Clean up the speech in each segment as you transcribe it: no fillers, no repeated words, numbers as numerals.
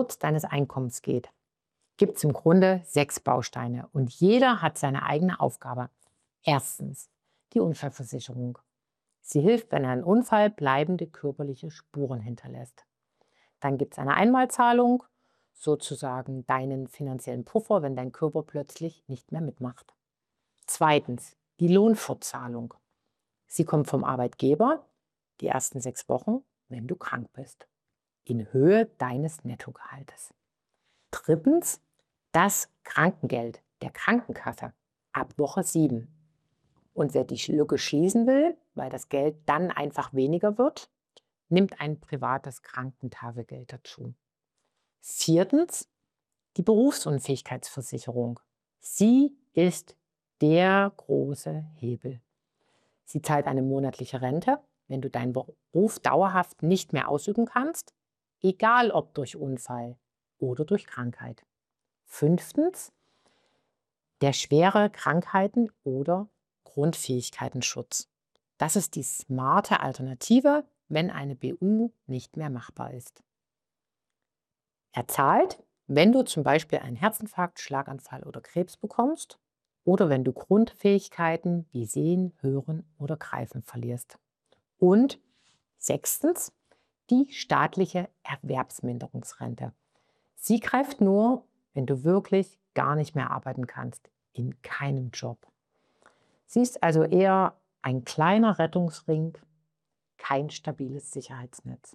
Schutz deines Einkommens geht, gibt es im Grunde 6 Bausteine und jeder hat seine eigene Aufgabe. Erstens die Unfallversicherung. Sie hilft, wenn ein Unfall bleibende körperliche Spuren hinterlässt. Dann gibt es eine Einmalzahlung, sozusagen deinen finanziellen Puffer, wenn dein Körper plötzlich nicht mehr mitmacht. Zweitens die Lohnfortzahlung. Sie kommt vom Arbeitgeber die ersten 6 Wochen, wenn du krank bist, in Höhe deines Nettogehaltes. Drittens das Krankengeld der Krankenkasse ab Woche 7. Und wer die Lücke schließen will, weil das Geld dann einfach weniger wird, nimmt ein privates Krankentagegeld dazu. Viertens die Berufsunfähigkeitsversicherung. Sie ist der große Hebel. Sie zahlt eine monatliche Rente, wenn du deinen Beruf dauerhaft nicht mehr ausüben kannst, egal ob durch Unfall oder durch Krankheit. Fünftens der schwere Krankheiten- oder Grundfähigkeitenschutz. Das ist die smarte Alternative, wenn eine BU nicht mehr machbar ist. Er zahlt, wenn du zum Beispiel einen Herzinfarkt, Schlaganfall oder Krebs bekommst oder wenn du Grundfähigkeiten wie Sehen, Hören oder Greifen verlierst. Und sechstens die staatliche Erwerbsminderungsrente. Sie greift nur, wenn du wirklich gar nicht mehr arbeiten kannst, in keinem Job. Sie ist also eher ein kleiner Rettungsring, kein stabiles Sicherheitsnetz.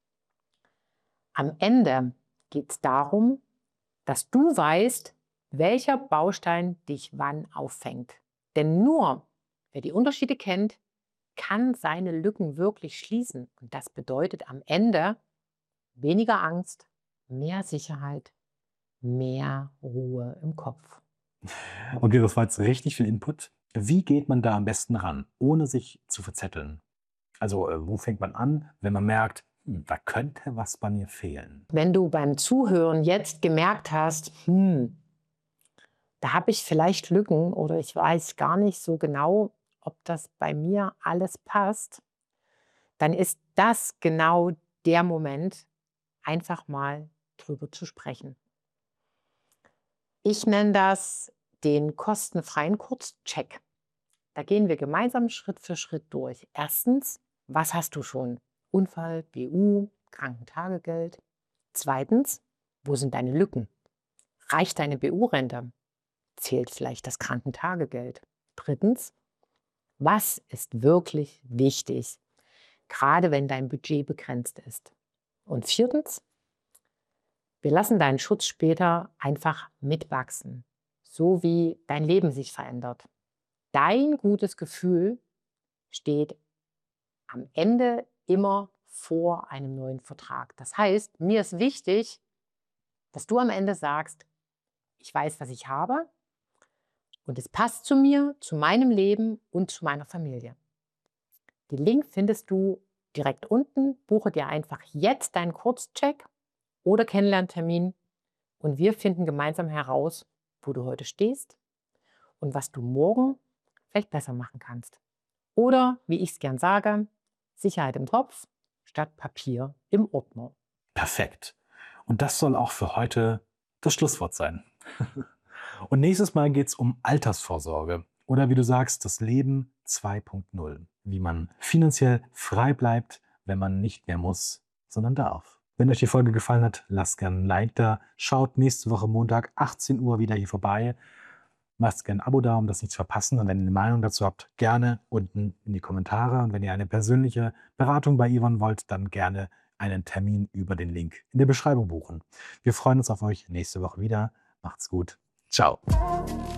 Am Ende geht es darum, dass du weißt, welcher Baustein dich wann auffängt. Denn nur wer die Unterschiede kennt, kann seine Lücken wirklich schließen. Und das bedeutet am Ende weniger Angst, mehr Sicherheit, mehr Ruhe im Kopf. Okay, das war jetzt richtig viel Input. Wie geht man da am besten ran, ohne sich zu verzetteln? Also, wo fängt man an, wenn man merkt, da könnte was bei mir fehlen? Wenn du beim Zuhören jetzt gemerkt hast, da habe ich vielleicht Lücken oder ich weiß gar nicht so genau, ob das bei mir alles passt, dann ist das genau der Moment, einfach mal drüber zu sprechen. Ich nenne das den kostenfreien Kurzcheck. Da gehen wir gemeinsam Schritt für Schritt durch. Erstens, was hast du schon? Unfall, BU, Krankentagegeld. Zweitens, wo sind deine Lücken? Reicht deine BU-Rente? Zählt vielleicht das Krankentagegeld? Drittens, was ist wirklich wichtig, gerade wenn dein Budget begrenzt ist? Und viertens, wir lassen deinen Schutz später einfach mitwachsen, so wie dein Leben sich verändert. Dein gutes Gefühl steht am Ende immer vor einem neuen Vertrag. Das heißt, mir ist wichtig, dass du am Ende sagst, ich weiß, was ich habe und es passt zu mir, zu meinem Leben und zu meiner Familie. Den Link findest du direkt unten. Buche dir einfach jetzt deinen Kurzcheck oder Kennenlerntermin und wir finden gemeinsam heraus, wo du heute stehst und was du morgen vielleicht besser machen kannst. Oder, wie ich es gern sage, Sicherheit im Kopf statt Papier im Ordner. Perfekt. Und das soll auch für heute das Schlusswort sein. Und nächstes Mal geht es um Altersvorsorge oder wie du sagst, das Leben 2.0. Wie man finanziell frei bleibt, wenn man nicht mehr muss, sondern darf. Wenn euch die Folge gefallen hat, lasst gerne ein Like da. Schaut nächste Woche Montag 18 Uhr wieder hier vorbei. Macht gerne ein Abo da, um das nicht zu verpassen. Und wenn ihr eine Meinung dazu habt, gerne unten in die Kommentare. Und wenn ihr eine persönliche Beratung bei Yvonne wollt, dann gerne einen Termin über den Link in der Beschreibung buchen. Wir freuen uns auf euch nächste Woche wieder. Macht's gut. Ciao.